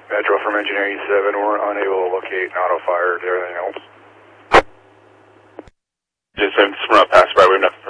Metro from Engineer E7, we're unable to locate an auto fire. Is everything else? Just, we're not passed by, we have enough